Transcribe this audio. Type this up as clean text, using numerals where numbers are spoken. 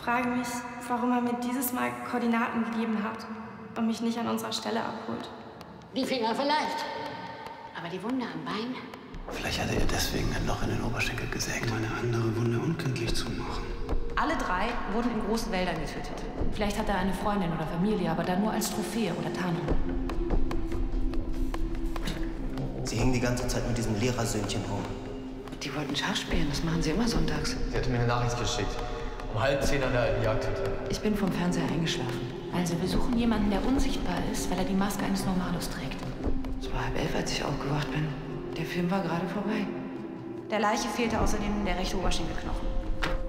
frage mich, warum er mir dieses Mal Koordinaten gegeben hat und mich nicht an unserer Stelle abholt. Die Finger vielleicht, aber die Wunde am Bein? Vielleicht hat er ihr deswegen ein Loch in den Oberschenkel gesägt. Um eine andere Wunde unkenntlich zu machen. Alle drei wurden in großen Wäldern getötet. Vielleicht hat er eine Freundin oder Familie, aber dann nur als Trophäe oder Tarnung. Sie hingen die ganze Zeit mit diesem Lehrersöhnchen rum. Die wollten Schach spielen, das machen sie immer sonntags. Sie hatte mir eine Nachricht geschickt. Um 9:30 an der alten Jagdhütte. Ich bin vom Fernseher eingeschlafen. Also wir suchen jemanden, der unsichtbar ist, weil er die Maske eines Normalos trägt. Es war 10:30, als ich aufgewacht bin. Der Film war gerade vorbei. Der Leiche fehlte außerdem der rechte Oberschenkelknochen.